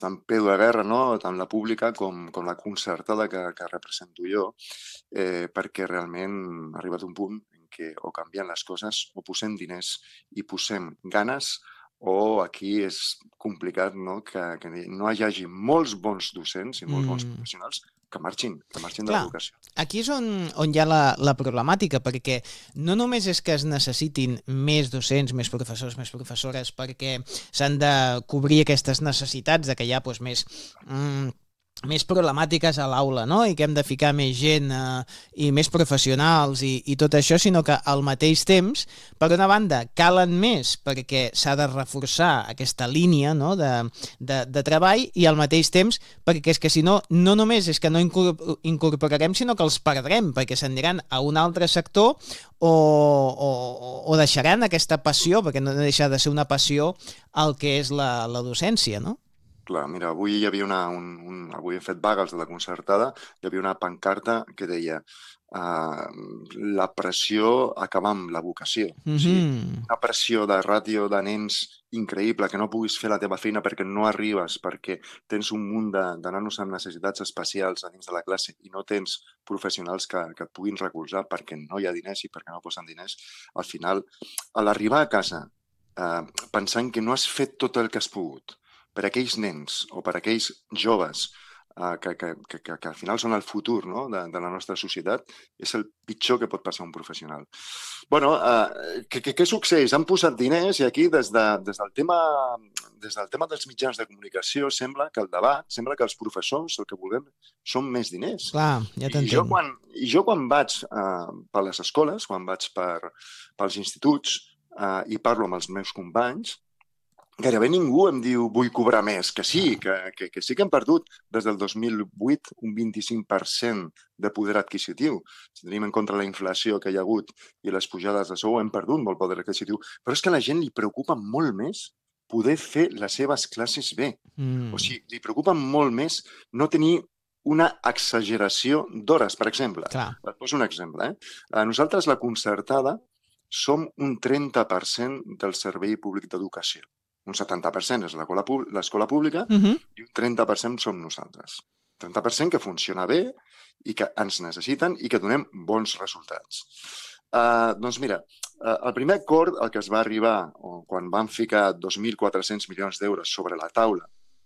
tant peu de guerra, no? Tant la pública com la concertada que represento jo, perquè realment ha arribat un punt en què o canvien les coses o posem diners i posem ganes o aquí és complicat, no? Que no hi hagi molts bons docents i molts bons professionals que marxin de Clar, l'educació. aquí és on hi ha la problemàtica, perquè no només és que es necessitin més docents, més professors, més professores, perquè s'han de cobrir aquestes necessitats de que hi ha més problemàtiques a l'aula, no? I que hem de ficar més gent i més professionals i tot això, sinó que al mateix temps, per una banda, calen més perquè s'ha de reforçar aquesta línia, no? de treball, i al mateix temps perquè és que si no, no només és que no incorporarem, sinó que els perdrem, perquè s'aniran a un altre sector o deixaran aquesta passió, perquè no deixa de ser una passió el que és la docència, no? Clar, mira, avui hi havia avui he fet vaga els de la concertada, hi havia una pancarta que deia la pressió acaba amb la vocació. O sigui, una pressió de ràtio de nens increïble, que no puguis fer la teva feina perquè no arribes, perquè tens un munt de nanos amb necessitats especials a dins de la classe i no tens professionals que et puguin recolzar perquè no hi ha diners i perquè no posen diners. Al final, a l'arribar a casa pensant que no has fet tot el que has pogut, per aquells nens o per aquells joves que al final són el futur, no? de la nostra societat, és el pitjor que pot passar un professional. Bueno, què succeeix? Han posat diners i aquí des del tema dels mitjans de comunicació sembla que el debat, sembla que els professors el que volem són més diners. Clar, ja t'entenc. I jo quan vaig per les escoles, quan vaig pels instituts i parlo amb els meus companys, gairebé ningú em diu vull cobrar més, que sí, que sí que hem perdut des del 2008 un 25% de poder adquisitiu. Si tenim en compte la inflació que hi ha hagut i les pujades de sou, hem perdut molt poder adquisitiu. Però és que a la gent li preocupa molt més poder fer les seves classes bé. O sigui, li preocupa molt més no tenir una exageració d'hores, per exemple. Clar. Et poso un exemple. Nosaltres, la concertada, som un 30% del servei públic d'educació. Un 70% és l'escola pública i un 30% som nosaltres. 30% que funciona bé i que ens necessiten i que donem bons resultats. Doncs mira, el primer acord al que es va arribar quan van ficar 2.400 milions d'euros sobre la taula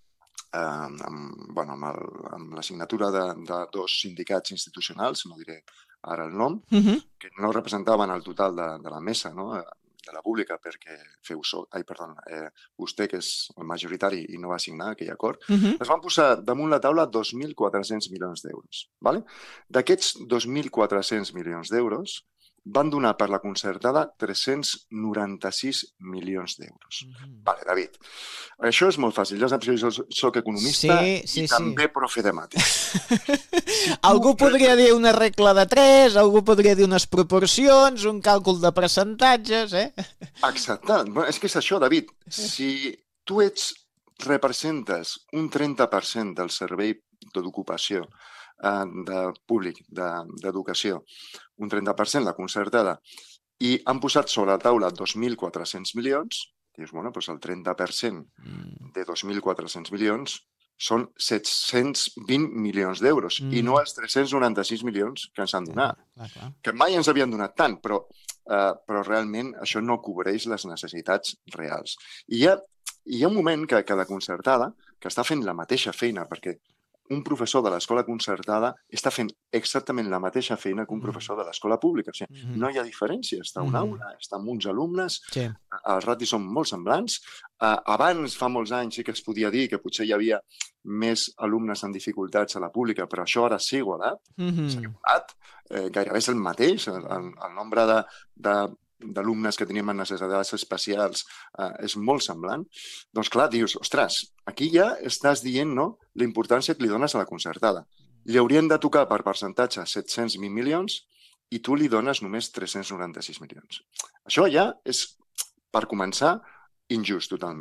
amb la signatura de dos sindicats institucionals, no diré ara el nom, que no representaven el total de la mesa, no? De la pública, perquè vostè, que és el majoritari i no va signar aquell acord, es van posar damunt la taula 2.400 milions d'euros. D'aquests 2.400 milions d'euros, van donar per la concertada 396 milions d'euros. Vale, David, això és molt fàcil. Ja saps que jo soc economista i també profe de mates. Algú podria dir una regla de 3, algú podria dir unes proporcions, un càlcul de percentatges, Exacte. És que és això, David. Si tu representes un 30% del servei d'ocupació públic d'educació, un 30% la concertada, i han posat sobre la taula 2.400 milions, dius, bueno, doncs el 30% de 2.400 milions són 720 milions d'euros i no els 396 milions que ens han donat. Que mai ens havien donat tant, però realment això no cobreix les necessitats reals. I hi ha un moment que la concertada, que està fent la mateixa feina, perquè un professor de l'escola concertada està fent exactament la mateixa feina que un professor de l'escola pública. O sigui, no hi ha diferència. Està a una aula, està amb uns alumnes, els ratis són molt semblants. Abans, fa molts anys, sí que es podia dir que potser hi havia més alumnes amb dificultats a la pública, però això ara s'ha igualat. S'ha igualat. Gairebé és el mateix. El nombre d'alumnes que tenim en necessitats especials és molt semblant. Doncs clar, dius, ostres, aquí ja estàs dient, no?, la importància que li dones a la concertada. Li haurien de tocar per percentatge 720 milions i tu li dones només 396 milions. Això ja és, per començar, injust totalment.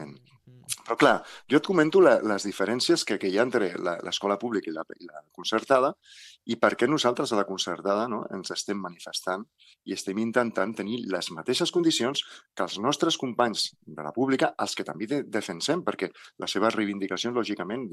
Però clar, jo et comento les diferències que hi ha entre l'escola pública i la concertada i per què nosaltres a la concertada ens estem manifestant i estem intentant tenir les mateixes condicions que els nostres companys de la pública, els que també defensem, perquè les seves reivindicacions, lògicament,